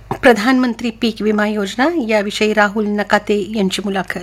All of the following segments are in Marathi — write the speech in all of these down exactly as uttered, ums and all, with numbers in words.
प्रधानमंत्री पीक विमा योजना याविषयी राहुल नकाते यांची मुलाखत.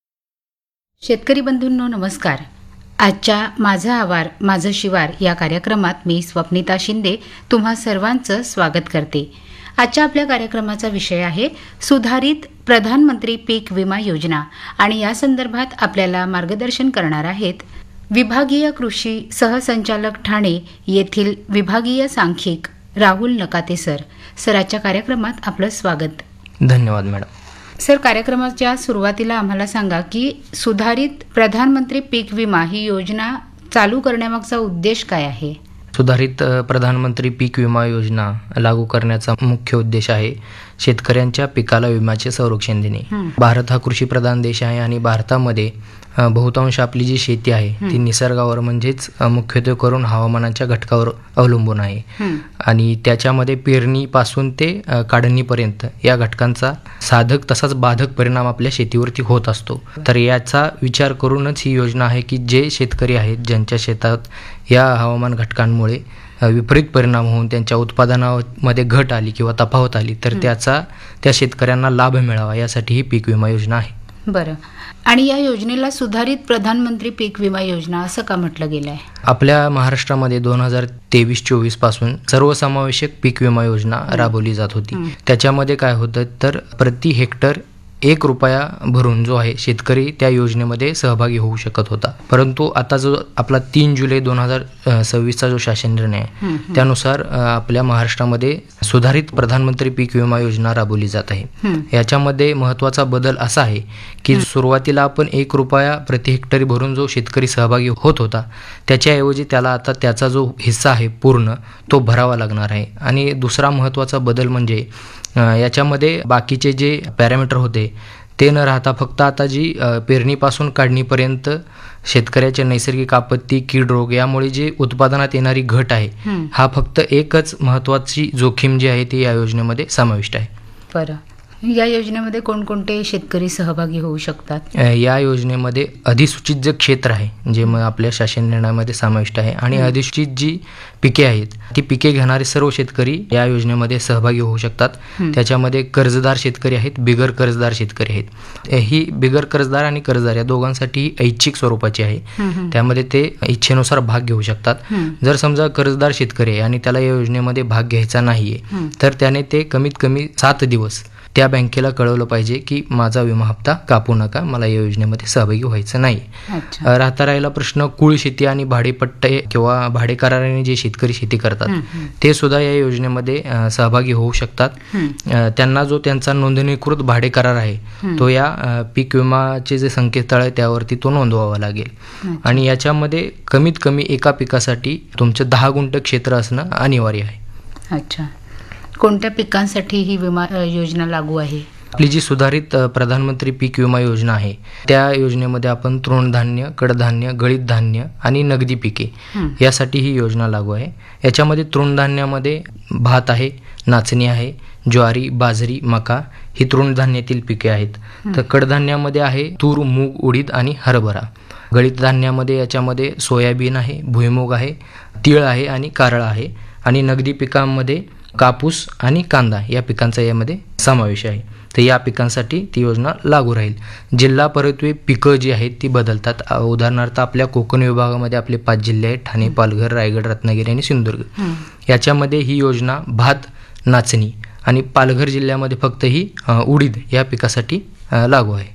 शेतकरी बंधूंनो नमस्कार. आजच्या माझं आवार माझं शिवार या कार्यक्रमात मी स्वप्निता शिंदे तुम्हा सर्वांचं स्वागत करते. आजच्या आपल्या कार्यक्रमाचा विषय आहे सुधारित प्रधानमंत्री पीक विमा योजना आणि या संदर्भात आपल्याला मार्गदर्शन करणार आहेत विभागीय कृषी सहसंचालक ठाणे येथील विभागीय सांख्यिक राहुल नकाते सर. सर, आजच्या कार्यक्रमात आपलं स्वागत. धन्यवाद मॅडम. सर, कार्यक्रमाच्या सुरुवातीला आम्हाला सांगा की सुधारित प्रधानमंत्री पीक विमा ही योजना चालू करण्यामागचा उद्देश काय आहे? सुधारित प्रधानमंत्री पीक विमा योजना लागू करण्याचा मुख्य उद्देश आहे शेतकऱ्यांच्या पिकाला विम्याचे संरक्षण देणे. भारत हा कृषी प्रधान देश आहे आणि भारतामध्ये बहुतांश आपली जी शेती आहे ती निसर्गावर म्हणजेच मुख्यत्वे करून हवामानाच्या घटकावर अवलंबून आहे आणि त्याच्यामध्ये पेरणीपासून ते काढणीपर्यंत या घटकांचा साधक तसाच बाधक परिणाम आपल्या शेतीवरती होत असतो. तर याचा विचार करूनच ही योजना आहे की जे शेतकरी आहेत ज्यांच्या शेतात या हवामान घटकांमुळे विपरीत परिणाम होऊन त्यांच्या उत्पादनामध्ये घट आली किंवा तफावत आली तर त्याचा त्या शेतकऱ्यांना लाभ मिळावा यासाठी ही पीक विमा योजना आहे. बरं, आणि या योजनेला सुधारित प्रधानमंत्री पीक विमा योजना असं का म्हटलं गेलं आहे? आपल्या महाराष्ट्रामध्ये दोन हजार तेवीस चोवीस पासून सर्वसमावेशक पीक विमा योजना राबवली जात होती. त्याच्यामध्ये काय होतं तर प्रति हेक्टर एक रुपया भरून जो आहे शेतकरी त्या योजनेमध्ये सहभागी होऊ शकत होता. परंतु आता जो आपला तीन जुलै दोन हजार सव्वीसचा जो शासन निर्णय आहे त्यानुसार आपल्या महाराष्ट्रामध्ये सुधारित प्रधानमंत्री पीक विमा योजना राबवली जात आहे. याच्यामध्ये महत्त्वाचा बदल असा आहे की सुरुवातीला आपण एक रुपया प्रति हेक्टरी भरून जो शेतकरी सहभागी होत होता त्याच्याऐवजी त्याला आता त्याचा जो हिस्सा आहे पूर्ण तो भरावा लागणार आहे. आणि दुसरा महत्त्वाचा बदल म्हणजे याच्यामध्ये बाकीचे जे पॅरामीटर होते ते न राहता फक्त आता जी पेरणीपासून काढणीपर्यंत शेतकऱ्याच्या नैसर्गिक आपत्ती कीड रोग यामुळे जे उत्पादनात येणारी घट आहे हा फक्त एकच महत्त्वाची जोखीम जी आहे ती या योजनेमध्ये समाविष्ट आहे. बरं, या योजनेमध्ये कोणकोणते शेतकरी सहभागी होऊ शकतात? या योजनेमध्ये अधिसूचित जे क्षेत्र आहे जे मग आपल्या शासन निर्णयामध्ये समाविष्ट आहे आणि अधिसूचित जी पिके आहेत ती पिके घेणारे सर्व शेतकरी या योजनेमध्ये सहभागी होऊ शकतात. त्याच्यामध्ये कर्जदार शेतकरी आहेत, बिगर कर्जदार शेतकरी आहेत. ही बिगर कर्जदार आणि कर्जदार या दोघांसाठी ऐच्छिक स्वरूपाची आहे. त्यामध्ये ते इच्छेनुसार भाग घेऊ शकतात. जर समजा कर्जदार शेतकरी आहे आणि त्याला या योजनेमध्ये भाग घ्यायचा नाहीये तर त्याने ते कमीत कमी सात दिवस त्या बँकेला कळवलं पाहिजे की माझा विमा हप्ता कापू नका, मला या योजनेमध्ये सहभागी व्हायचं नाही. राहता राहिला प्रश्न कुळ शेती आणि भाडेपट्टे किंवा भाडे कराराने जे शेतकरी शेती करतात ते सुद्धा या योजनेमध्ये सहभागी होऊ शकतात. त्यांना जो त्यांचा नोंदणीकृत भाडे करार आहे तो या पीक विमाचे जे संकेतस्थळ आहे त्यावरती तो नोंदवावा लागेल. आणि याच्यामध्ये कमीत कमी एका पिकासाठी तुमचं दहा गुंठ क्षेत्र असणं अनिवार्य आहे. अच्छा, कोणत्या पिकांसाठी ही विमा योजना लागू आहे? आपली जी सुधारित प्रधानमंत्री पीक विमा योजना आहे त्या योजनेमध्ये आपण तृणधान्य, कडधान्य, गळीत धान्य आणि नगदी पिके यासाठी ही योजना लागू आहे. याच्यामध्ये तृणधान्यामध्ये भात आहे, नाचणी आहे, ज्वारी, बाजरी, मका ही तृणधान्यातील पिके आहेत. तर कडधान्यामध्ये आहे तूर, मूग, उडीद आणि हरभरा. गळीत धान्यामध्ये याच्यामध्ये सोयाबीन आहे, भुईमूग आहे, तीळ आहे आणि कारळा आहे. आणि नगदी पिकांमध्ये कापूस आणि कांदा या पिकांचा यामध्ये समावेश आहे. तर या पिकांसाठी ती योजना लागू राहील. जिल्हा परत्वे पिकं जी आहेत ती बदलतात. उदाहरणार्थ आपल्या कोकण विभागामध्ये आपले पाच जिल्हे आहेत, ठाणे, पालघर, रायगड, रत्नागिरी आणि सिंधुदुर्ग. याच्यामध्ये ही योजना भात, नाचणी आणि पालघर जिल्ह्यामध्ये फक्त ही उडीद या पिकासाठी लागू आहे.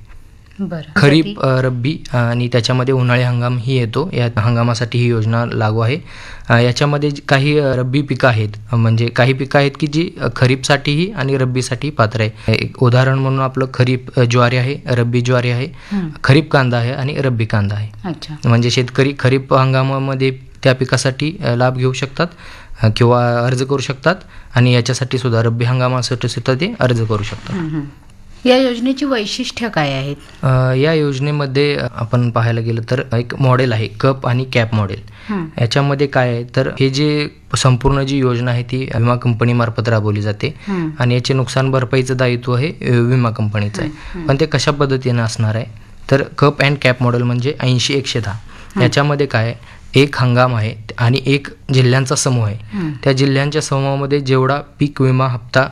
खरीप, रब्बी आणि त्याच्यामध्ये उन्हाळी हंगाम ही येतो. या हंगामासाठी ही योजना लागू आहे. याच्यामध्ये काही रब्बी पिकं आहेत म्हणजे काही पिकं आहेत की जी खरीपसाठीही आणि रब्बीसाठी पात्र आहे. एक उदाहरण म्हणून आपलं खरीप ज्वारी आहे, रब्बी ज्वारी आहे, खरीप कांदा आहे आणि रब्बी कांदा आहे. म्हणजे शेतकरी खरीप हंगामामध्ये त्या पिकासाठी लाभ घेऊ शकतात किंवा अर्ज करू शकतात आणि याच्यासाठी सुद्धा रब्बी हंगामासाठी सुद्धा ते अर्ज करू शकतात. या योजनेची वैशिष्ट्य काय आहेत? या योजनेमध्ये आपण पाहायला गेलं तर एक मॉडेल आहे कप आणि कॅप मॉडेल. याच्यामध्ये काय आहे तर हे जे संपूर्ण जी योजना आहे ती विमा कंपनी मार्फत राबवली जाते आणि याचे नुकसान भरपाईचं दायित्व हे विमा कंपनीचं आहे. पण ते कशा पद्धतीने असणार आहे तर कप अँड कॅप मॉडेल म्हणजे ऐंशी एकशे दहा. याच्यामध्ये काय एक हंगाम आहे आणि एक जिल्ह्यांचा समूह आहे. त्या जिल्ह्यांच्या समूहामध्ये जेवढा पीक विमा हप्ता